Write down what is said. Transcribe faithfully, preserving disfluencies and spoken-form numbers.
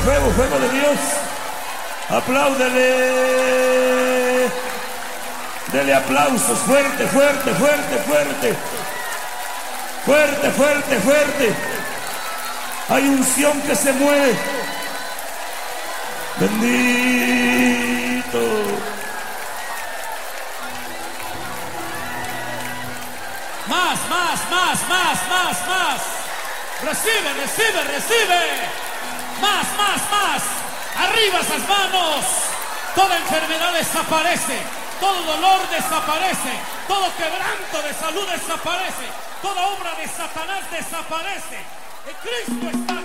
fuego, fuego de Dios. Apláudele. Dele aplausos, fuerte, fuerte, fuerte, fuerte. Fuerte, fuerte, fuerte. Hay unción que se mueve. Bendito. Más, más, más, más, más, más. Recibe, recibe, recibe. Más, más, más. Arriba esas manos. Toda enfermedad desaparece. Todo dolor desaparece. Todo quebranto de salud desaparece. Toda obra de Satanás desaparece. En Cristo está.